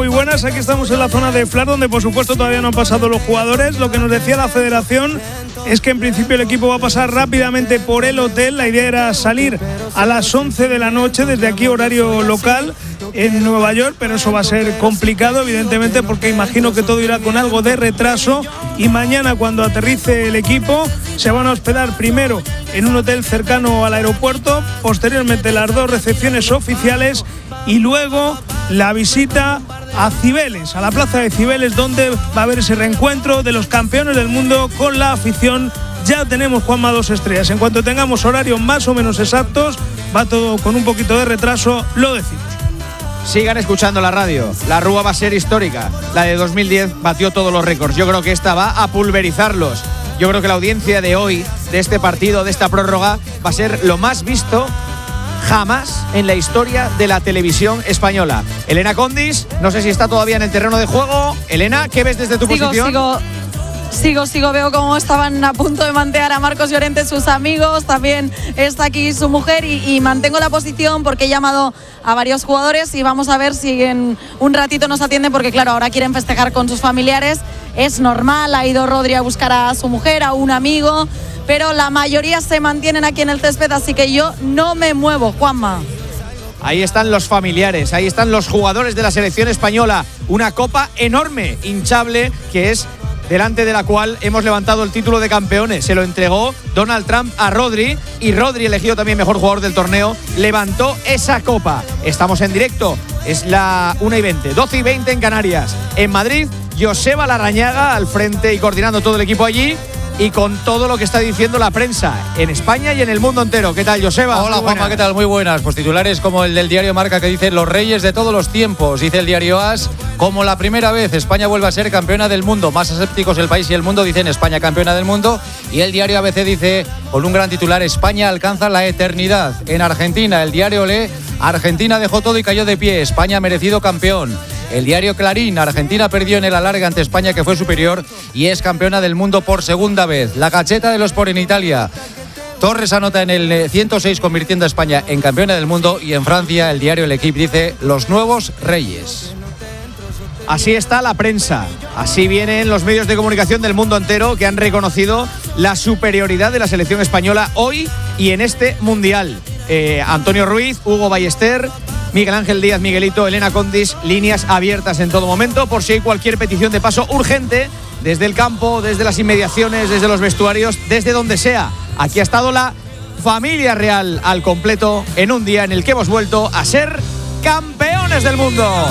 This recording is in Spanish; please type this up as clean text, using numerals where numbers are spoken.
Muy buenas, aquí estamos en la zona de Flar, donde por supuesto todavía no han pasado los jugadores. Lo que nos decía la federación es que en principio el equipo va a pasar rápidamente por el hotel. La idea era salir a las 11 de la noche desde aquí, horario local, en Nueva York, pero eso va a ser complicado, evidentemente, porque imagino que todo irá con algo de retraso. Y mañana, cuando aterrice el equipo, se van a hospedar primero en un hotel cercano al aeropuerto, posteriormente las 2 recepciones oficiales y luego la visita a Cibeles, a la plaza de Cibeles, donde va a haber ese reencuentro de los campeones del mundo con la afición. Ya tenemos, Juanma, 2 estrellas. En cuanto tengamos horarios más o menos exactos, va todo con un poquito de retraso, lo decimos. Sigan escuchando la radio. La Rúa va a ser histórica. La de 2010 batió todos los récords. Yo creo que esta va a pulverizarlos. Yo creo que la audiencia de hoy, de este partido, de esta prórroga, va a ser lo más visto jamás en la historia de la televisión española. Elena Condis, no sé si está todavía en el terreno de juego. Elena, ¿qué ves desde tu posición? Sigo, veo cómo estaban a punto de mantear a Marcos Llorente sus amigos, también está aquí su mujer y mantengo la posición porque he llamado a varios jugadores y vamos a ver si en un ratito nos atienden, porque claro, ahora quieren festejar con sus familiares, es normal, ha ido Rodri a buscar a su mujer, a un amigo, pero la mayoría se mantienen aquí en el césped, así que yo no me muevo, Juanma. Ahí están los familiares, ahí están los jugadores de la selección española, una copa enorme, hinchable, que es delante de la cual hemos levantado el título de campeones. Se lo entregó Donald Trump a Rodri y Rodri, elegido también mejor jugador del torneo, levantó esa copa. Estamos en directo, es la 1:20, 12:20 en Canarias. En Madrid, Joseba Larrañaga al frente y coordinando todo el equipo allí, y con todo lo que está diciendo la prensa en España y en el mundo entero. ¿Qué tal, Joseba? Hola, Juanma, ¿qué tal? Muy buenas. Pues titulares como el del diario Marca, que dice: los reyes de todos los tiempos. Dice el diario AS: como la primera vez España vuelve a ser campeona del mundo. Más escépticos el país y el mundo dicen España campeona del mundo. Y el diario ABC dice, con un gran titular: España alcanza la eternidad. En Argentina, el diario lee: Argentina dejó todo y cayó de pie. España merecido campeón. El diario Clarín: Argentina perdió en el alargue ante España, que fue superior, y es campeona del mundo por segunda vez. La Gazzetta dello Sport en Italia: Torres anota en el 106, convirtiendo a España en campeona del mundo. Y en Francia, el diario L'Equipe dice: los nuevos reyes. Así está la prensa, así vienen los medios de comunicación del mundo entero, que han reconocido la superioridad de la selección española hoy y en este mundial. Antonio Ruiz, Hugo Ballester, Miguel Ángel Díaz, Miguelito, Elena Condis, líneas abiertas en todo momento por si hay cualquier petición de paso urgente desde el campo, desde las inmediaciones, desde los vestuarios, desde donde sea. Aquí ha estado la familia real al completo en un día en el que hemos vuelto a ser campeones del mundo.